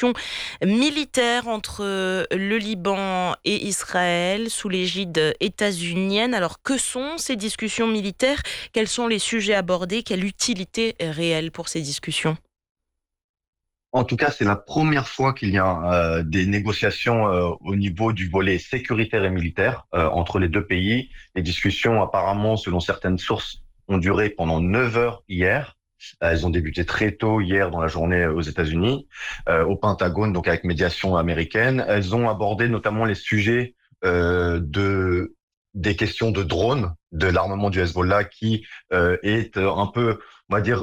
discussions militaires entre le Liban et Israël sous l'égide états-unienne. Alors, que sont ces discussions militaires ? Quels sont les sujets abordés ? Quelle utilité est réelle pour ces discussions ? En tout cas, c'est la première fois qu'il y a des négociations au niveau du volet sécuritaire et militaire entre les deux pays. Les discussions, apparemment, selon certaines sources, ont duré pendant 9 heures hier. Elles ont débuté très tôt hier dans la journée aux États-Unis, au Pentagone, donc avec médiation américaine. Elles ont abordé notamment les sujets des questions de drones, de l'armement du Hezbollah, qui est un peu, on va dire,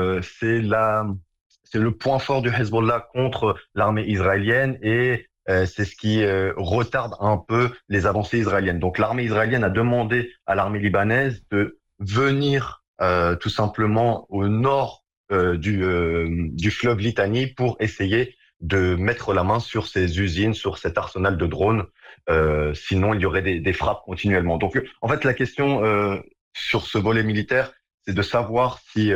c'est le point fort du Hezbollah contre l'armée israélienne et c'est ce qui retarde un peu les avancées israéliennes. Donc l'armée israélienne a demandé à l'armée libanaise de venir tout simplement au nord du fleuve Litani pour essayer de mettre la main sur ces usines, sur cet arsenal de drones. Sinon, il y aurait des frappes continuellement. Donc en fait, la question sur ce volet militaire, c'est de savoir si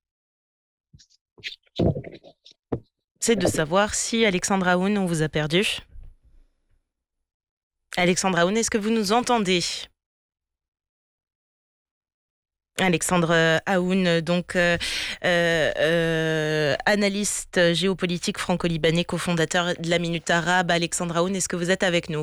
C'est de savoir si, Alexandre Aoun, on vous a perdu. Alexandre Aoun, est-ce que vous nous entendez ? Alexandre Aoun, donc analyste géopolitique franco-libanais, cofondateur de la Minute Arabe. Alexandre Aoun, est-ce que vous êtes avec nous ?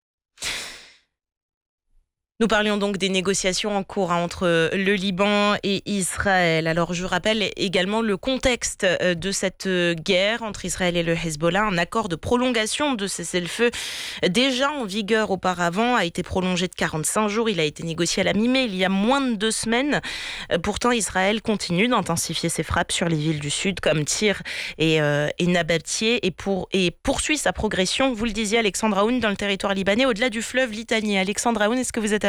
Nous parlions donc des négociations en cours entre le Liban et Israël. Alors je rappelle également le contexte de cette guerre entre Israël et le Hezbollah. Un accord de prolongation de cessez-le-feu déjà en vigueur auparavant a été prolongé de 45 jours. Il a été négocié à la mi-mai, il y a moins de 2 semaines. Pourtant, Israël continue d'intensifier ses frappes sur les villes du sud comme Tyr et Nabatieh et poursuit sa progression, vous le disiez Alexandre Aoun, dans le territoire libanais au-delà du fleuve Litani. Alexandre Aoun, est-ce que vous êtes